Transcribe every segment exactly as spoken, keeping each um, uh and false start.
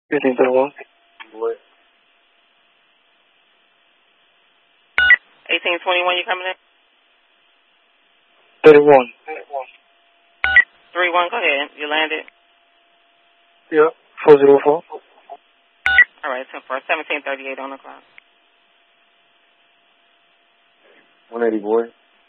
eighteen thirty-one. Boy. eighteen twenty-one, you coming in? thirty-one. three one, go ahead. You landed? Yeah. four zero four. All right, ten four, seventeen thirty-eight on the clock. one eighty, boy.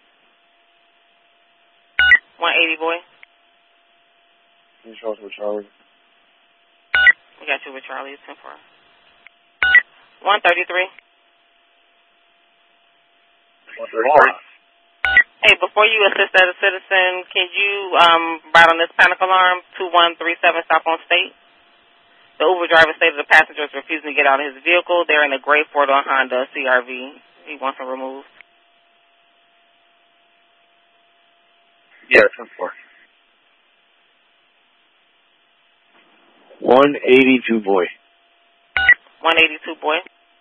one eighty, boy. Can you show us with Charlie? We got you with Charlie, it's ten four. one thirty-three. one thirty-three. Hey, before you assist as a citizen, can you um, ride on this panic alarm? two one three seven, stop on State. The Uber driver stated the passenger is refusing to get out of his vehicle. They're in a gray four-door Honda C R V. He wants them removed. Yeah, ten four. one eighty-two, boy. one eighty-two, boy.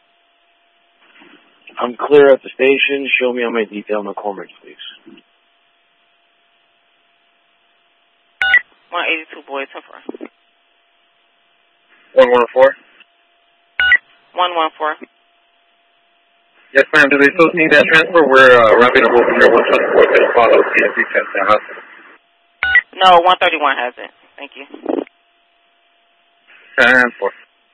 I'm clear at the station. Show me on my detail McCormick, please. one eighty-two, boy, ten four. one one four. one one four. Yes, ma'am. Do they still need that transfer? We're uh, wrapping up over here. one twenty-four to follow P S C ten to the hospital. No, one thirty-one has it. Thank you. ten four.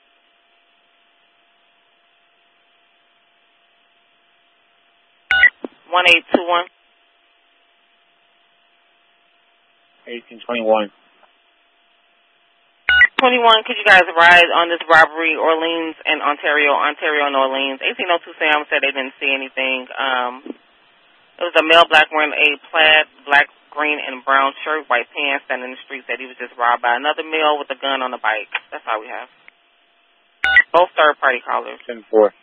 one eight two one. eighteen twenty-one. twenty-one, could you guys ride on this robbery, Orleans and Ontario, Ontario and Orleans? eighteen oh two Sam said they didn't see anything. Um, it was a male black wearing a plaid, black, green, and brown shirt, white pants, standing in the street, said he was just robbed by another male with a gun on a bike. That's all we have. Both third-party callers. ten four.